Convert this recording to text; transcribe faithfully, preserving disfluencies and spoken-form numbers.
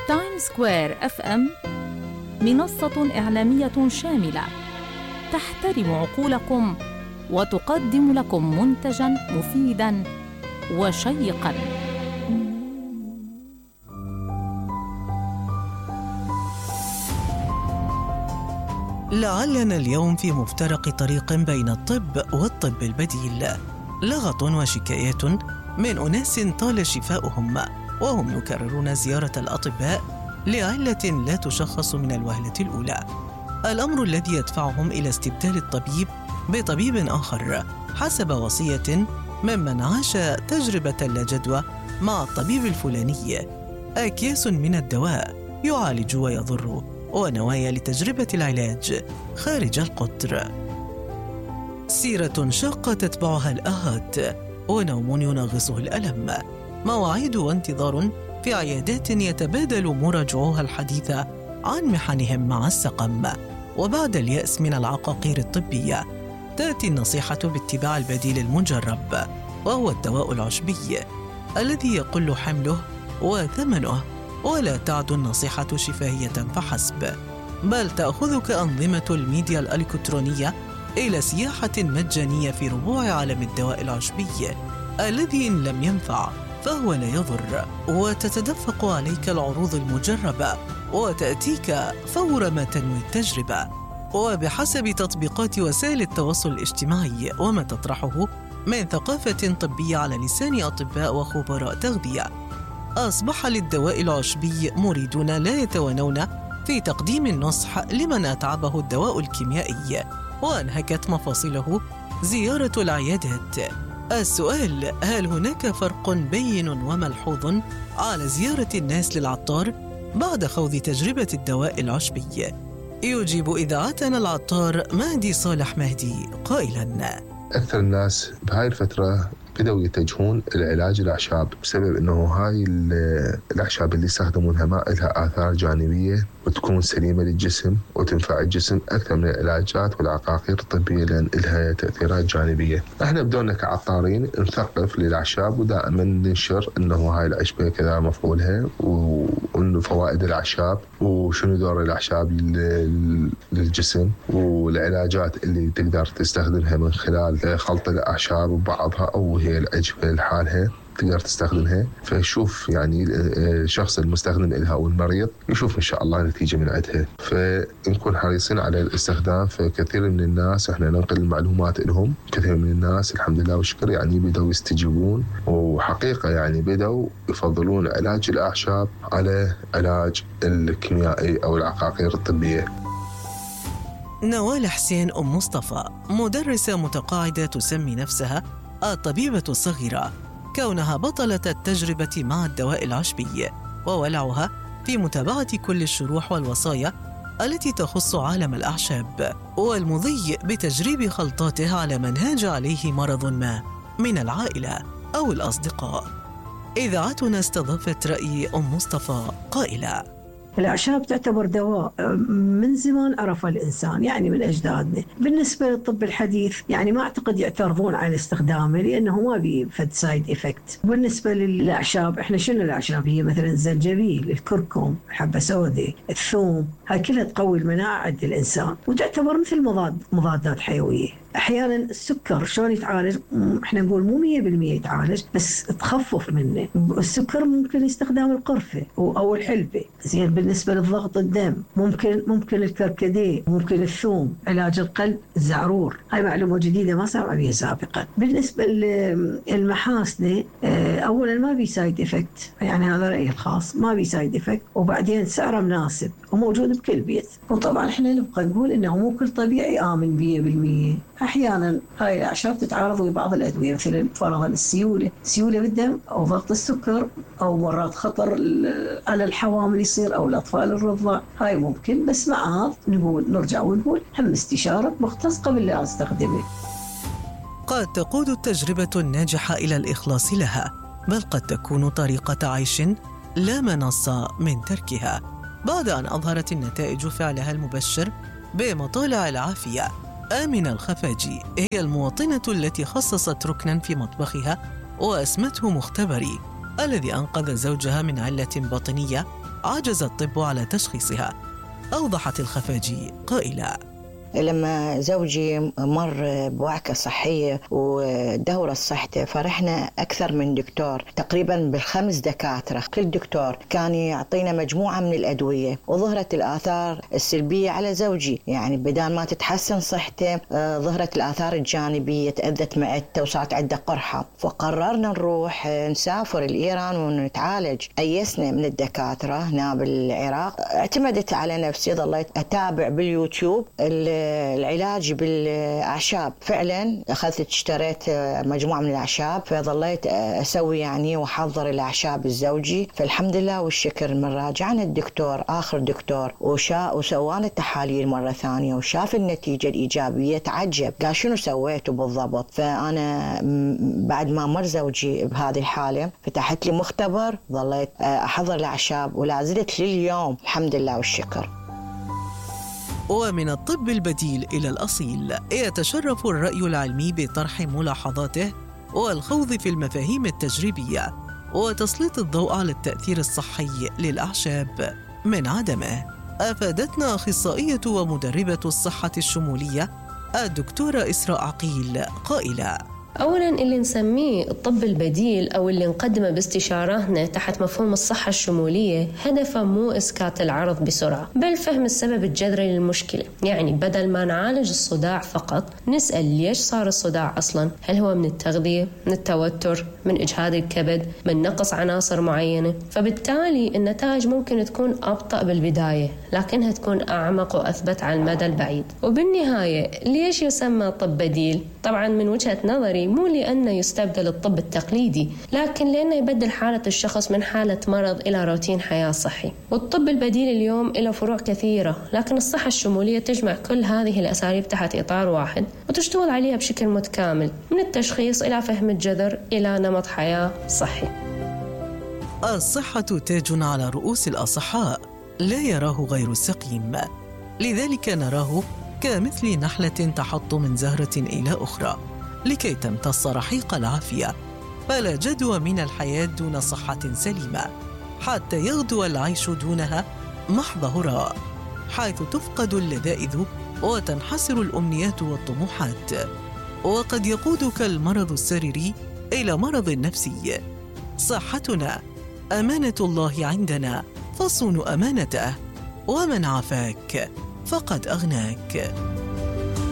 تايم سكوير اف ام منصة إعلامية شاملة تحترم عقولكم وتقدم لكم منتجاً مفيداً وشيقاً. لعلنا اليوم في مفترق طريق بين الطب والطب البديل، لغط وشكايات من أناس طال شفاؤهم وهم يكررون زيارة الأطباء لعلة لا تشخص من الوهلة الأولى، الأمر الذي يدفعهم إلى استبدال الطبيب بطبيب آخر حسب وصية ممن عاش تجربة لا جدوى مع الطبيب الفلاني. أكياس من الدواء يعالج ويضر، ونوايا لتجربة العلاج خارج القطر. سيرة شاقة تتبعها الآهات، ونوم ينغصه الألم، مواعيد وانتظار في عيادات يتبادل مراجعوها الحديث عن محنهم مع السقم. وبعد اليأس من العقاقير الطبية تأتي النصيحة باتباع البديل المجرب، وهو الدواء العشبي الذي يقل حمله وثمنه، ولا تعد النصيحة شفاهية فحسب، بل تأخذك أنظمة الميديا الإلكترونية إلى سياحة مجانية في ربوع عالم الدواء العشبي الذي إن لم ينفع فهو لا يضر، وتتدفق عليك العروض المجربة وتأتيك فور ما تنوي التجربة، وبحسب تطبيقات وسائل التواصل الاجتماعي وما تطرحه من ثقافة طبية على لسان أطباء وخبراء تغذية. أصبح للدواء العشبي مريدون لا يتوانون في تقديم النصح لمن أتعبه الدواء الكيميائي وأنهكت مفاصله زيارة العيادات. السؤال: هل هناك فرق بين وملحوظ على زيارة الناس للعطار بعد خوض تجربة الدواء العشبي؟ يجيب إذاعتنا العطار مهدي صالح مهدي قائلاً: أكثر الناس بهاي الفترة بدأوا يتجهون العلاج الأعشاب بسبب أنه هاي الأعشاب اللي يستخدمونها ما لها آثار جانبية وتكون سليمة للجسم وتنفع الجسم أكثر من العلاجات والعقاقير الطبية لأن لها تأثيرات جانبية. احنا بدونا كعطارين نثقف للأعشاب ودائما ننشر أنه هاي الأشبه كذا مفعولها وأنه فوائد الأعشاب وشنو دور الأعشاب للجسم والعلاجات اللي تقدر تستخدمها من خلال خلط الأعشاب وبعضها أو هي الأجبة لحالها تقدر تستخدمها. فشوف يعني الشخص المستخدم لها أو المريض يشوف إن شاء الله نتيجة من عندها، فنكون حريصين على الاستخدام. فكثير من الناس إحنا ننقل المعلومات لهم، كثير من الناس الحمد لله والشكر يعني بدأوا يستجيبون، وحقيقة يعني بدأوا يفضلون علاج الأعشاب على علاج الكيميائي أو العقاقير الطبية. نوال حسين أم مصطفى مدرسة متقاعدة تسمي نفسها الطبيبة الصغيرة، كونها بطلة التجربة مع الدواء العشبي، وولعها في متابعة كل الشروح والوصايا التي تخص عالم الأعشاب والمضي بتجريب خلطاته على من هاج عليه مرض ما من العائلة أو الأصدقاء. إذاعتنا استضافت رأي أم مصطفى قائلة: الأعشاب تعتبر دواء من زمان عرفه الإنسان، يعني من أجدادنا. بالنسبة للطب الحديث يعني ما أعتقد يعترضون على استخدامه لأنه ما بيفد سايد إفكت. بالنسبة للأعشاب إحنا شنو الأعشاب؟ هي مثلا الزنجبيل، الكركم، الحبة سوداء، الثوم، هاي كلها تقوي المناعة عند الإنسان وتعتبر مثل مضاد مضادات حيوية. أحيانا السكر شلون يتعالج؟ إحنا نقول مو مية بالمية يتعالج بس تخفف منه. السكر ممكن يستخدام القرفة أو الحلبة. زين بالنسبة للضغط الدم ممكن ممكن الكركديه، ممكن الثوم. علاج القلب الزعرور، هاي معلومة جديدة ما سمع بها سابقا. بالنسبة للمحاسنة أولا ما بي سايد إفكت، يعني هذا رأيي الخاص، ما بي سايد إفكت، وبعدين سعره مناسب وموجود بكل بيت. وطبعا إحنا نبقى نقول إنه مو كل طبيعي آمن مية بالمية. أحيانا هاي الأعشاب تتعارض مع بعض الأدوية مثل فرضا السيولة سيولة بالدم أو ضغط السكر أو مرات خطر على الحوامل يصير أو الأطفال الرضع، هاي ممكن. بس مع هذا نقول نرجع ونقول هم استشارة مختص قبل لا أستخدمه. قد تقود التجربة الناجحة إلى الإخلاص لها، بل قد تكون طريقة عيش لا منص من تركها بعد أن أظهرت النتائج فعلها المبشر بمطالع العافية. آمنة الخفاجي هي المواطنة التي خصصت ركنا في مطبخها وأسمته مختبري، الذي أنقذ زوجها من علة باطنية عجز الطب على تشخيصها. أوضحت الخفاجي قائلة: لما زوجي مر بوعكة صحية ودورة صحته فرحنا أكثر من دكتور، تقريبا بالخمس دكاترة، كل دكتور كان يعطينا مجموعة من الأدوية، وظهرت الآثار السلبية على زوجي. يعني بدال ما تتحسن صحته ظهرت الآثار الجانبية، تأذت معدته وصارت عنده قرحة. فقررنا نروح نسافر الإيران ونتعالج. أيسنا من الدكاترة هنا بالعراق. اعتمدت على نفسي، ظليت أتابع باليوتيوب العلاج بالأعشاب. فعلا أخذت اشتريت مجموعة من الأعشاب، فظليت أسوي يعني وحضر الأعشاب الزوجي. فالحمد لله والشكر من راجعنا الدكتور آخر دكتور وشا وسوانا التحاليل مرة ثانية وشاف النتيجة الإيجابية، تعجب قال شنو سويته بالضبط. فأنا بعد ما مر زوجي بهذه الحالة فتحت لي مختبر، ظليت أحضر الأعشاب ولا زلت لليوم الحمد لله والشكر. ومن الطب البديل إلى الأصيل، يتشرف الرأي العلمي بطرح ملاحظاته والخوض في المفاهيم التجريبية وتسليط الضوء على التأثير الصحي للأعشاب من عدمه. أفادتنا أخصائية ومدربة الصحة الشمولية الدكتورة إسراء عقيل قائلة: أولاً اللي نسميه الطب البديل أو اللي نقدمه باستشاراتنا تحت مفهوم الصحة الشمولية هدفه مو إسكات العرض بسرعة، بل فهم السبب الجذري للمشكلة. يعني بدل ما نعالج الصداع فقط نسأل ليش صار الصداع أصلاً. هل هو من التغذية، من التوتر، من إجهاد الكبد، من نقص عناصر معينة؟ فبالتالي النتائج ممكن تكون أبطأ بالبداية لكنها تكون أعمق وأثبت على المدى البعيد. وبالنهاية ليش يسمى طب بديل؟ طبعاً من وجهة نظري مو لأنه يستبدل الطب التقليدي، لكن لأنه يبدل حالة الشخص من حالة مرض إلى روتين حياة صحي. والطب البديل اليوم له فروع كثيرة، لكن الصحة الشمولية تجمع كل هذه الأساليب تحت إطار واحد وتشتغل عليها بشكل متكامل، من التشخيص إلى فهم الجذر إلى نمط حياة صحي. الصحة تاج على رؤوس الأصحاء لا يراه غير السقيم، لذلك نراه كمثل نحلة تحط من زهرة إلى أخرى لكي تمتص رحيق العافية. فلا جدوى من الحياة دون صحة سليمة، حتى يغدو العيش دونها محض هراء، حيث تفقد اللذائذ وتنحسر الأمنيات والطموحات، وقد يقودك المرض السريري إلى مرض نفسي. صحتنا أمانة الله عندنا، فصون أمانته، ومن عافاك فقد أغناك.